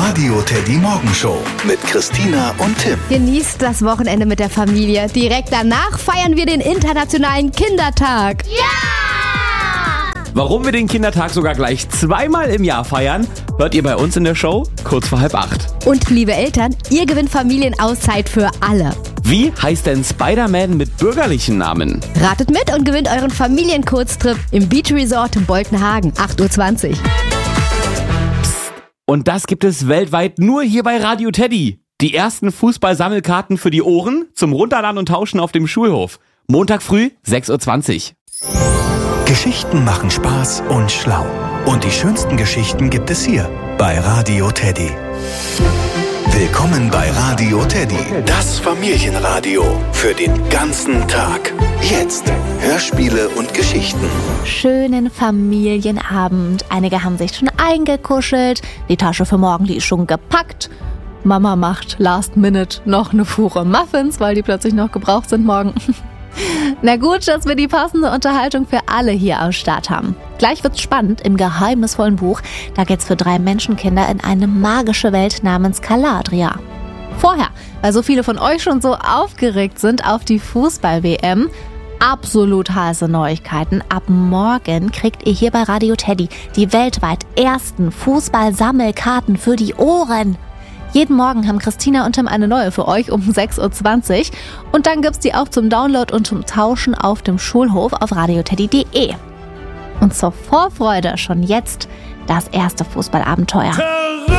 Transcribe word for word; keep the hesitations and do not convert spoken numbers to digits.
Radio Teddy Morgenshow mit Christina und Tim. Genießt das Wochenende mit der Familie. Direkt danach feiern wir den Internationalen Kindertag. Ja! Warum wir den Kindertag sogar gleich zweimal im Jahr feiern, hört ihr bei uns in der Show kurz vor halb acht. Und liebe Eltern, ihr gewinnt Familienauszeit für alle. Wie heißt denn Spider-Man mit bürgerlichen Namen? Ratet mit und gewinnt euren Familienkurztrip im Beach Resort in Boltenhagen, acht Uhr zwanzig. Und das gibt es weltweit nur hier bei Radio Teddy. Die ersten Fußball-Sammelkarten für die Ohren zum Runterladen und Tauschen auf dem Schulhof. Montag früh, sechs Uhr zwanzig. Geschichten machen Spaß und schlau. Und die schönsten Geschichten gibt es hier bei Radio Teddy. Willkommen bei Radio Teddy, das Familienradio für den ganzen Tag. Jetzt Hörspiele und Geschichten. Schönen Familienabend. Einige haben sich schon eingekuschelt. Die Tasche für morgen, die ist schon gepackt. Mama macht last minute noch eine Fuhre Muffins, weil die plötzlich noch gebraucht sind morgen. Na gut, dass wir die passende Unterhaltung für alle hier am Start haben. Gleich wird's spannend im geheimnisvollen Buch. Da geht's für drei Menschenkinder in eine magische Welt namens Caladria. Vorher, weil so viele von euch schon so aufgeregt sind auf die Fußball-W M, absolut heiße Neuigkeiten. Ab morgen kriegt ihr hier bei Radio Teddy die weltweit ersten Fußball-Sammelkarten für die Ohren. Jeden Morgen haben Christina und Tim eine neue für euch um sechs Uhr zwanzig. Und dann gibt's die auch zum Download und zum Tauschen auf dem Schulhof auf radioteddy punkt de. Und zur Vorfreude schon jetzt das erste Fußballabenteuer.